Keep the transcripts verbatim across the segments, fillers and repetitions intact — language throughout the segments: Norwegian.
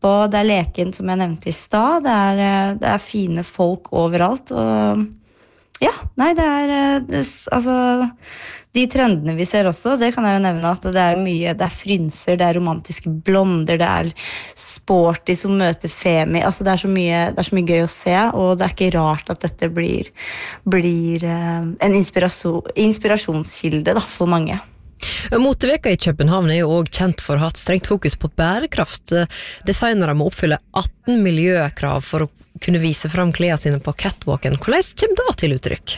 på, det er leken som jeg nevnte i stad, det er, eh, det er fine folk overalt, og ja, nei, det er, eh, det, altså, de trendene vi ser også, det kan jeg jo nevne at det er mye, det er frynser, det er romantiske blonder, det er sporty som møter femi, altså det er så mye, det er så mye gøy å se, og det er ikke rart at dette blir, blir eh, en inspirasjon, inspirasjonskilde da, for mange. Moteveka i København er jo også kjent for å ha et strengt fokus på bærekraft. Designere må oppfylle atten miljøkrav for å kunne vise frem klærne sine på catwalken. Hvordan kommer det til uttrykk?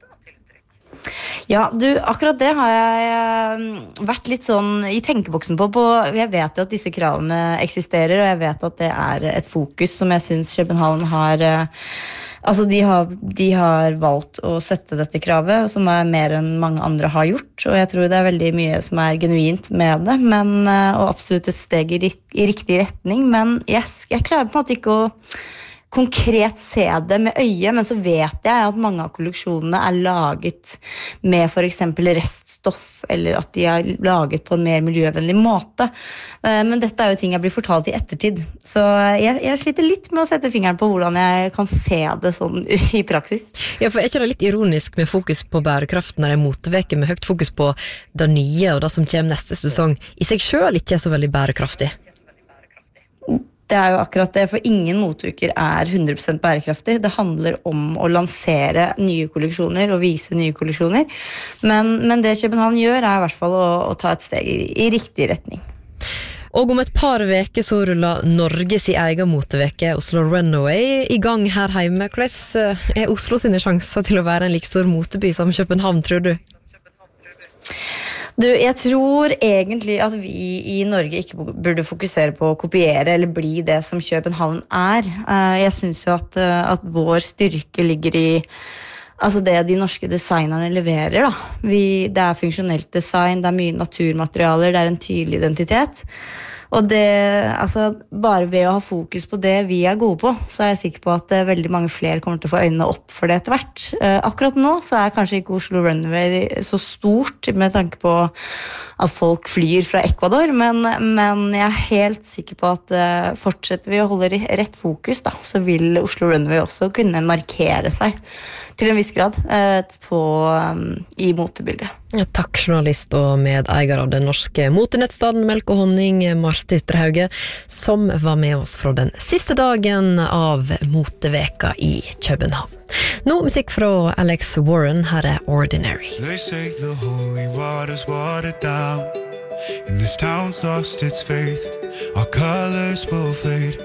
Ja, du, akkurat det har jeg vært litt sånn i tenkeboksen på, på. Jeg vet jo at disse kravene eksisterer, og jeg vet at det er et fokus som jeg synes København har. Altså, de har, de har valgt å sette dette kravet, som er mer enn mange andre har gjort, og jeg tror det er veldig mye som er genuint med det, men, og absolutt et steg i, i riktig retning, men yes, jeg klarer på en måte ikke å konkret se det med øye, men så vet jeg at mange av kolleksjonene er laget med for eksempel reststoff, eller at de er laget på en mer miljøvennlig måte. Men dette er jo ting jeg blir fortalt i ettertid, så jeg, jeg sliter litt med å sette fingeren på hvordan jeg kan se det sånn i praksis. Ja, for er ikke det litt ironisk med fokus på bærekraft når det er moteveke, med høyt fokus på det nye og det som kommer neste sesong, i seg selv ikke er så veldig bærekraftig? Det er jo akkurat det, for ingen motuker er hundre prosent bærekraftig. Det handler om å lansere nye kolleksjoner og vise nye kolleksjoner. Men, men det København gjør er i hvert fall å, å ta et steg i, i riktig retning. Og om et par veker så ruller Norge sin egen moteveke, Oslo Runway, i gang her hjemme. Hvordan er Oslo sine sjanser til å være en like stor moteby som København, tror du? Du, jeg tror egentlig at vi i Norge ikke burde fokusere på å kopiere eller bli det som København er. Jeg synes jo at, at vår styrke ligger i altså det de norske designerne leverer. Da. Vi, det er funksjonelt design, det er mye naturmaterialer, det er en tydelig identitet. Og det, altså, bare ved å ha fokus på det vi er gode på, så er jeg sikker på at uh, veldig mange flere kommer til å få øynene opp for det etter hvert. Uh, akkurat nå så er kanskje ikke Oslo Runway så stort med tanke på at folk flyr fra Ecuador, men, men jeg er helt sikker på at uh, fortsetter vi å holde rett fokus, da, så vil Oslo Runway også kunne markere seg til en viss grad uh, på, um, i motebildet. Ja, takk, journalist og medeier av den norske motenettstaden Melk og Honning, Marte Ytterhauge, som var med oss fra den siste dagen av moteveka i København. Nå musikk fra Alex Warren, her er Ordinary. They say the holy water's watered down, and this town's lost its faith. Our colors will fade,